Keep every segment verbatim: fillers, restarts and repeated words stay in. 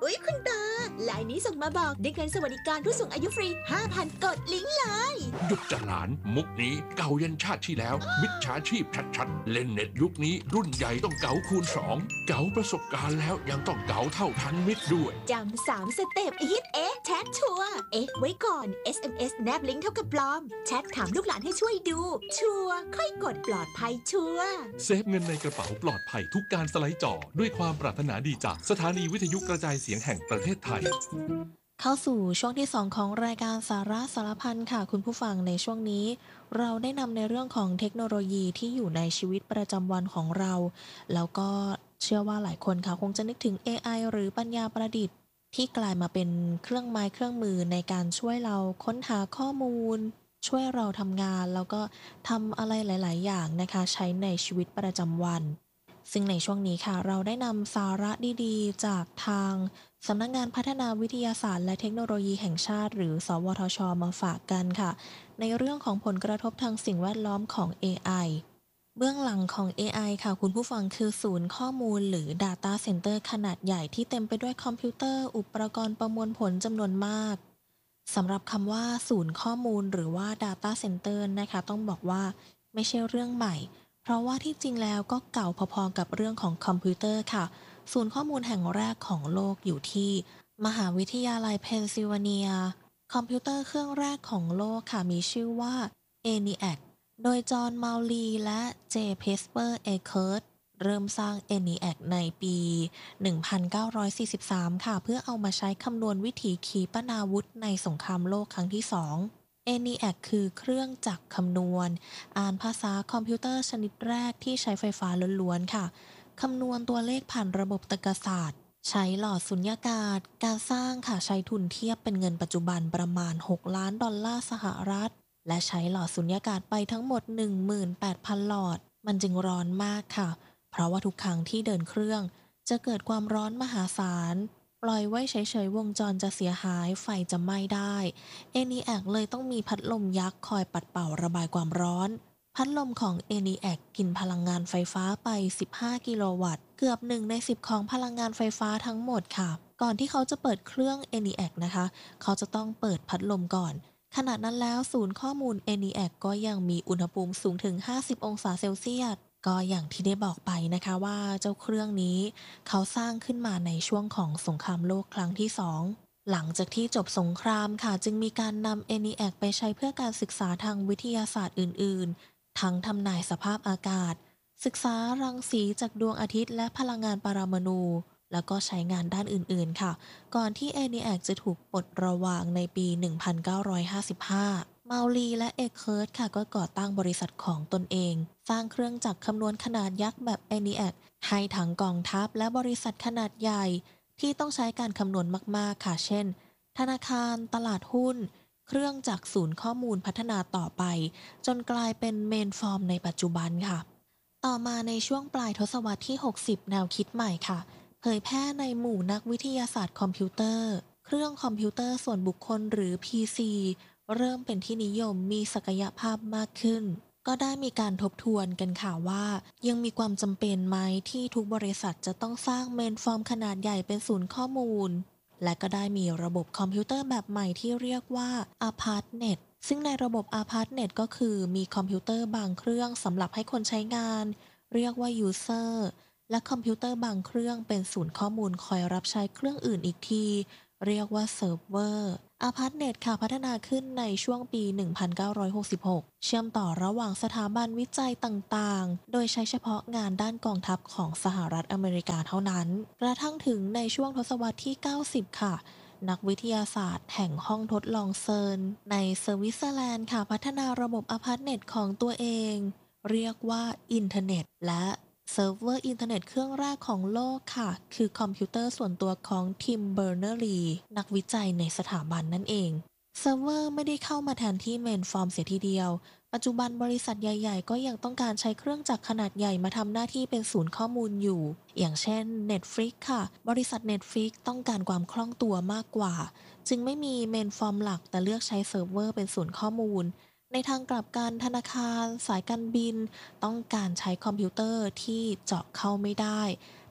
อุ๊ยคุณตาไลน์นี้ส่งมาบอกได้เงินสวัสดิการผู้สูงอายุฟรี ห้าพัน กดลิงก์เลยหยุดจะหลานมุกนี้เก่ายันชาติที่แล้วมิจฉาชีพชัดๆเล่นเน็ตยุคนี้รุ่นใหญ่ต้องเก๋าคูณสองเก๋าประสบการณ์แล้วยังต้องเก๋าเท่าทันมิตรด้วยจำสามสเต็ปฮิตเอ๊ะแชทชัวร์เอ๊ะไว้ก่อน เอส เอ็ม เอส แนบลิงก์เท่ากับปลอมแชทถามลูกหลานให้ช่วยดูชัวร์ค่อยกดปลอดภัยชัวร์เซฟเงินในกระเป๋าปลอดภัยทุกการสไลด์จอด้วยความปรารถนาดีจากสถานีวิทยุกระจายเสียงแห่งประเทศไทยเข้าสู่ช่วงที่สองของรายการสาระสารพันค่ะคุณผู้ฟังในช่วงนี้เราได้นำในเรื่องของเทคโนโลยีที่อยู่ในชีวิตประจำวันของเราแล้วก็เชื่อว่าหลายคนค่ะคงจะนึกถึง เอ ไอ หรือปัญญาประดิษฐ์ที่กลายมาเป็นเครื่องไม้เครื่องมือในการช่วยเราค้นหาข้อมูลช่วยเราทำงานแล้วก็ทำอะไรหลายๆอย่างนะคะใช้ในชีวิตประจำวันซึ่งในช่วงนี้ค่ะเราได้นำสาระดีๆจากทางสำนักงานพัฒนาวิทยาศาสตร์และเทคโนโลยีแห่งชาติหรือสวทช.มาฝากกันค่ะในเรื่องของผลกระทบทางสิ่งแวดล้อมของ เอ ไอ เบื้องหลังของ เอ ไอ ค่ะคุณผู้ฟังคือศูนย์ข้อมูลหรือ Data Center ขนาดใหญ่ที่เต็มไปด้วยคอมพิวเตอร์อุปกรณ์ประมวลผลจำนวนมากสำหรับคำว่าศูนย์ข้อมูลหรือว่า Data Center นะคะต้องบอกว่าไม่ใช่เรื่องใหม่เพราะว่าที่จริงแล้วก็เก่าพอๆกับเรื่องของคอมพิวเตอร์ค่ะศูนย์ข้อมูลแห่งแรกของโลกอยู่ที่มหาวิทยาลัยเพนซิลเวเนียคอมพิวเตอร์เครื่องแรกของโลกค่ะมีชื่อว่า เอ เอ็น ไอ เอ ซี โดยจอห์น มัลลีและเจ เพสเปอร์ เอเคิร์ตเริ่มสร้าง เอ เอ็น ไอ เอ ซี ในปี หนึ่งพันเก้าร้อยสี่สิบสาม ค่ะเพื่อเอามาใช้คำนวณวิถีขีปนาวุธในสงครามโลกครั้งที่สองเอ เอ็น ไอ เอ ซี คือเครื่องจักรคำนวณอ่านภาษาคอมพิวเตอร์ชนิดแรกที่ใช้ไฟฟ้าล้วนๆค่ะคำนวณตัวเลขผ่านระบบตรรกศาสตร์ใช้หลอดสุญญากาศการสร้างค่ะใช้ทุนเทียบเป็นเงินปัจจุบันประมาณหกล้านดอลลาร์สหรัฐและใช้หลอดสุญญากาศไปทั้งหมด หนึ่งหมื่นแปดพัน หลอดมันจึงร้อนมากค่ะเพราะว่าทุกครั้งที่เดินเครื่องจะเกิดความร้อนมหาศาลปล่อยไว้เฉยๆวงจรจะเสียหายไฟจะไหม้ได้ เอ เอ็น ไอ เอ ซี เลยต้องมีพัดลมยักษ์คอยปัดเป่าระบายความร้อนพัดลมของ เอ เอ็น ไอ เอ ซี กินพลังงานไฟฟ้าไปสิบห้ากิโลวัตต์เกือบหนึ่งในสิบของพลังงานไฟฟ้าทั้งหมดค่ะก่อนที่เขาจะเปิดเครื่อง เอ เอ็น ไอ เอ ซี นะคะเขาจะต้องเปิดพัดลมก่อนขณะนั้นแล้วศูนย์ข้อมูล เอ เอ็น ไอ เอ ซี ก็ยังมีอุณหภูมิสูงถึงห้าสิบองศาเซลเซียสก็อย่างที่ได้บอกไปนะคะว่าเจ้าเครื่องนี้เขาสร้างขึ้นมาในช่วงของสงครามโลกครั้งที่สองหลังจากที่จบสงครามค่ะจึงมีการนำ เอ เอ็น ไอ เอ ซี ไปใช้เพื่อการศึกษาทางวิทยาศาสตร์อื่นๆทั้งทำนายสภาพอากาศศึกษารังสีจากดวงอาทิตย์และพลังงานปรมาณูแล้วก็ใช้งานด้านอื่นๆค่ะก่อนที่ เอ เอ็น ไอ เอ ซี จะถูกปลดระวางในปี หนึ่งพันเก้าร้อยห้าสิบห้า มัลลีและเอเคิร์ตค่ะก็ก่อตั้งบริษัทของตนเองสร้างเครื่องจักรคำนวณขนาดยักษ์แบบ เอ เอ็น ไอ เอ ซี ให้ทั้งกองทัพและบริษัทขนาดใหญ่ที่ต้องใช้การคำนวณมากๆค่ะเช่นธนาคารตลาดหุ้นเครื่องจักรศูนย์ข้อมูลพัฒนาต่อไปจนกลายเป็นเมนฟอร์มในปัจจุบันค่ะต่อมาในช่วงปลายทศวรรษที่หกสิบแนวคิดใหม่ค่ะเผยแพร่ในหมู่นักวิทยาศาสตร์คอมพิวเตอร์เครื่องคอมพิวเตอร์ส่วนบุคคลหรือ พี ซี เริ่มเป็นที่นิยมมีศักยภาพมากขึ้นก็ได้มีการทบทวนกันค่ะว่ายังมีความจำเป็นไหมที่ทุกบริษัทจะต้องสร้างเมนฟอร์มขนาดใหญ่เป็นศูนย์ข้อมูลและก็ได้มีระบบคอมพิวเตอร์แบบใหม่ที่เรียกว่า ARPANET ซึ่งในระบบ ARPANET ก็คือมีคอมพิวเตอร์บางเครื่องสำหรับให้คนใช้งานเรียกว่า User และคอมพิวเตอร์บางเครื่องเป็นศูนย์ข้อมูลคอยรับใช้เครื่องอื่นอีกทีเรียกว่าเซิร์ฟเวอร์ ARPANET ค่ะพัฒนาขึ้นในช่วงปี หนึ่งพันเก้าร้อยหกสิบหก เชื่อมต่อระหว่างสถาบันวิจัยต่างๆ โดยใช้เฉพาะงานด้านกองทัพของสหรัฐอเมริกาเท่านั้นกระทั่งถึงในช่วงทศวรรษที่ เก้าสิบ ค่ะนักวิทยาศาสตร์แห่งห้องทดลองเซิร์นในสวิตเซอร์แลนด์ค่ะพัฒนาระบบ ARPANET ของตัวเองเรียกว่าอินเทอร์เน็ตและเซิร์ฟเวอร์อินเทอร์เน็ตเครื่องแรกของโลกค่ะคือคอมพิวเตอร์ส่วนตัวของทิม เบอร์เนอร์ลีนักวิจัยในสถาบันนั่นเองเซิร์ฟเวอร์ไม่ได้เข้ามาแทนที่เมนฟอร์มเสียทีเดียวปัจจุบันบริษัทใหญ่ๆก็ยังต้องการใช้เครื่องจักรขนาดใหญ่มาทำหน้าที่เป็นศูนย์ข้อมูลอยู่อย่างเช่น Netflix ค่ะบริษัท Netflix ต้องการความคล่องตัวมากกว่าจึงไม่มีเมนฟอร์มหลักแต่เลือกใช้เซิร์ฟเวอร์เป็นศูนย์ข้อมูลในทางกลับกันธนาคารสายการบินต้องการใช้คอมพิวเตอร์ที่เจาะเข้าไม่ได้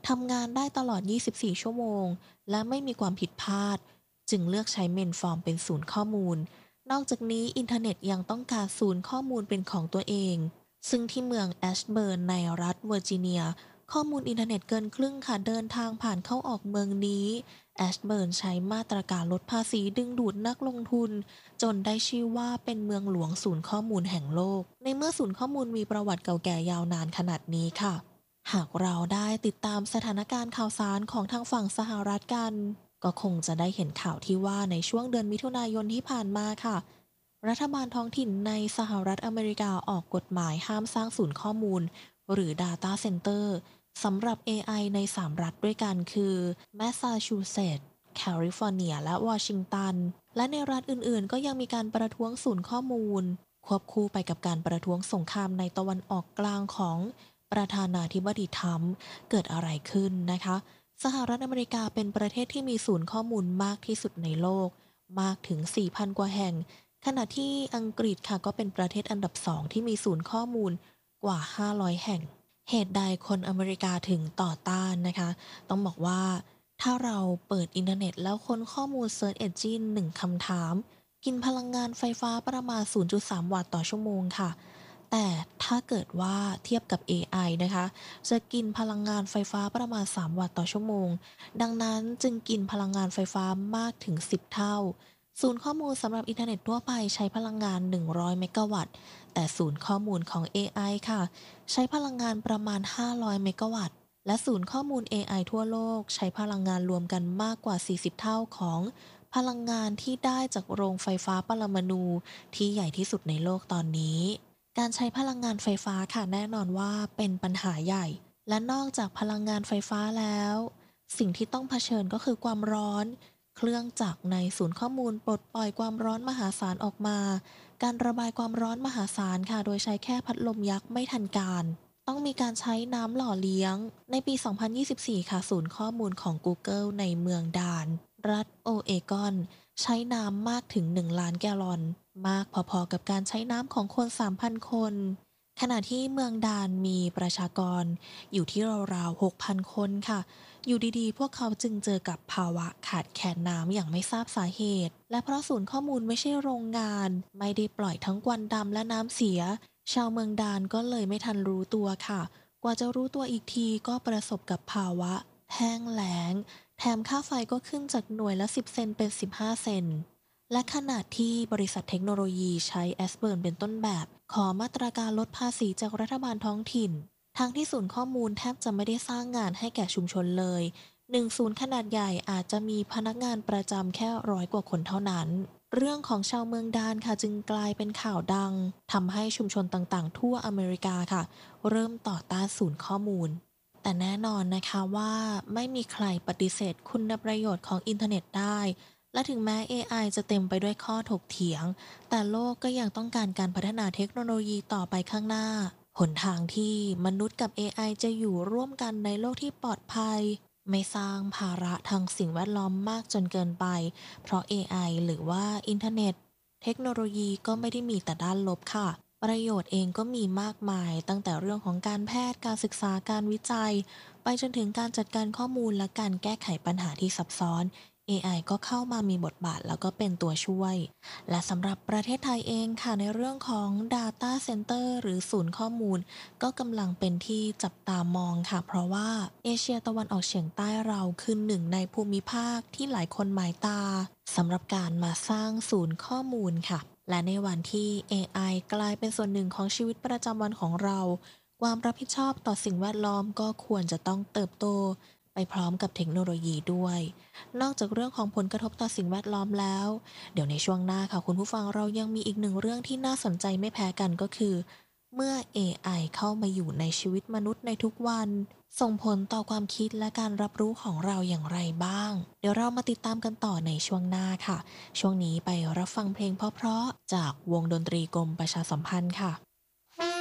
ทำงานได้ตลอด ยี่สิบสี่ ชั่วโมง และไม่มีความผิดพลาด จึงเลือกใช้เมนฟอร์มเป็นศูนย์ข้อมูล นอกจากนี้อินเทอร์เน็ตยังต้องการศูนย์ข้อมูลเป็นของตัวเอง ซึ่งที่เมืองแอชเบิร์นในรัฐเวอร์จิเนีย ข้อมูลอินเทอร์เน็ตเกินครึ่งค่ะเดินทางผ่านเข้าออกเมืองนี้แอชเบิร์นใช้มาตรการลดภาษีดึงดูดนักลงทุนจนได้ชื่อว่าเป็นเมืองหลวงศูนย์ข้อมูลแห่งโลกในเมื่อศูนย์ข้อมูลมีประวัติเก่าแก่ยาวนานขนาดนี้ค่ะหากเราได้ติดตามสถานการณ์ข่าวสารของทางฝั่งสหรัฐกันก็คงจะได้เห็นข่าวที่ว่าในช่วงเดือนมิถุนายนที่ผ่านมาค่ะรัฐบาลท้องถิ่นในสหรัฐอเมริกาออกกฎหมายห้ามสร้างศูนย์ข้อมูลหรือ Data Center สำหรับ เอ ไอ ในสามรัฐด้วยกันคือแมสซาชูเซตส์แคลิฟอร์เนียและวอชิงตันและในรัฐอื่นๆก็ยังมีการประท้วงศูนย์ข้อมูลควบคู่ไปกับการประท้วงสงครามในตะวันออกกลางของประธานาธิบดีทรัมป์เกิดอะไรขึ้นนะคะสหรัฐอเมริกาเป็นประเทศที่มีศูนย์ข้อมูลมากที่สุดในโลกมากถึง สี่พัน กว่าแห่งขณะที่อังกฤษค่ะก็เป็นประเทศอันดับสองที่มีศูนย์ข้อมูลกว่าห้าร้อยแห่งเหตุใดคนอเมริกาถึงต่อต้านนะคะต้องบอกว่าถ้าเราเปิดอินเทอร์เน็ตแล้วค้นข้อมูล Search Engine หนึ่งคำถามกินพลังงานไฟฟ้าประมาณ ศูนย์จุดสาม วัตต์ต่อชั่วโมงค่ะแต่ถ้าเกิดว่าเทียบกับ เอ ไอ นะคะจะกินพลังงานไฟฟ้าประมาณสามวัตต์ต่อชั่วโมงดังนั้นจึงกินพลังงานไฟฟ้ามากถึงสิบเท่าศูนย์ข้อมูลสำหรับอินเทอร์เน็ตทั่วไปใช้พลังงานหนึ่งร้อยเมกะวัตต์แต่ศูนย์ข้อมูลของ เอ ไอ ค่ะใช้พลังงานประมาณห้าร้อยเมกะวัตต์และศูนย์ข้อมูล เอ ไอ ทั่วโลกใช้พลังงานรวมกันมากกว่าสี่สิบเท่าของพลังงานที่ได้จากโรงไฟฟ้าปรมาณูที่ใหญ่ที่สุดในโลกตอนนี้การใช้พลังงานไฟฟ้าค่ะแน่นอนว่าเป็นปัญหาใหญ่และนอกจากพลังงานไฟฟ้าแล้วสิ่งที่ต้องเผชิญก็คือความร้อนเครื่องจักรในศูนย์ข้อมูลปลดปล่อยความร้อนมหาศาลออกมาการระบายความร้อนมหาศาลค่ะโดยใช้แค่พัดลมยักษ์ไม่ทันการต้องมีการใช้น้ำหล่อเลี้ยงในปี สองพันยี่สิบสี่ ค่ะศูนย์ข้อมูลของ Google ในเมืองดานรัฐโอเอกอนใช้น้ำมากถึงหนึ่งล้านแกลลอนมากพอๆกับการใช้น้ำของคน สามพัน คนขณะที่เมืองดานมีประชากรอยู่ที่ราวๆ หกพัน คนค่ะอยู่ดีๆพวกเขาจึงเจอกับภาวะขาดแคลนน้ำอย่างไม่ทราบสาเหตุและเพราะศูนย์ข้อมูลไม่ใช่โรงงานไม่ได้ปล่อยทั้งควันดำและน้ำเสียชาวเมืองดานก็เลยไม่ทันรู้ตัวค่ะกว่าจะรู้ตัวอีกทีก็ประสบกับภาวะแห้งแล้งแถมค่าไฟก็ขึ้นจากหน่วยละสิบเซนต์เป็นสิบห้าเซนต์และขณะที่บริษัทเทคโนโลยีใช้แอสเบิร์นเป็นต้นแบบขอมาตรการลดภาษีจากรัฐบาลท้องถิ่นทั้งที่ศูนย์ข้อมูลแทบจะไม่ได้สร้างงานให้แก่ชุมชนเลยหนึ่งศูนย์ขนาดใหญ่อาจจะมีพนักงานประจำแค่ร้อยกว่าคนเท่านั้นเรื่องของชาวเมืองดานค่ะจึงกลายเป็นข่าวดังทำให้ชุมชนต่างๆทั่วอเมริกาค่ะเริ่มต่อต้านศูนย์ข้อมูลแต่แน่นอนนะคะว่าไม่มีใครปฏิเสธคุณประโยชน์ของอินเทอร์เน็ตได้และถึงแม้ เอ ไอ จะเต็มไปด้วยข้อถกเถียงแต่โลกก็ยังต้องการการพัฒนาเทคโนโลยีต่อไปข้างหน้าหนทางที่มนุษย์กับ เอ ไอ จะอยู่ร่วมกันในโลกที่ปลอดภัยไม่สร้างภาระทางสิ่งแวดล้อมมากจนเกินไปเพราะ เอ ไอ หรือว่าอินเทอร์เน็ตเทคโนโลยีก็ไม่ได้มีแต่ด้านลบค่ะประโยชน์เองก็มีมากมายตั้งแต่เรื่องของการแพทย์การศึกษาการวิจัยไปจนถึงการจัดการข้อมูลและการแก้ไขปัญหาที่ซับซ้อน เอ ไอ ก็เข้ามามีบทบาทแล้วก็เป็นตัวช่วยและสำหรับประเทศไทยเองค่ะในเรื่องของ Data Center หรือศูนย์ข้อมูลก็กำลังเป็นที่จับตามองค่ะเพราะว่าเอเชียตะวันออกเฉียงใต้เราคือหนึ่งในภูมิภาคที่หลายคนหมายตาสำหรับการมาสร้างศูนย์ข้อมูลค่ะและในวันที่ เอ ไอ กลายเป็นส่วนหนึ่งของชีวิตประจำวันของเราความรับผิดชอบต่อสิ่งแวดล้อมก็ควรจะต้องเติบโตไปพร้อมกับเทคโนโลยีด้วยนอกจากเรื่องของผลกระทบต่อสิ่งแวดล้อมแล้วเดี๋ยวในช่วงหน้าค่ะคุณผู้ฟังเรายังมีอีกหนึ่งเรื่องที่น่าสนใจไม่แพ้กันก็คือเมื่อ เอ ไอ เข้ามาอยู่ในชีวิตมนุษย์ในทุกวันส่งผลต่อความคิดและการรับรู้ของเราอย่างไรบ้างเดี๋ยวเรามาติดตามกันต่อในช่วงหน้าค่ะช่วงนี้ไปรับฟังเพลงเพราะๆจากวงดนตรีกรมประชาสัมพันธ์ค่ะ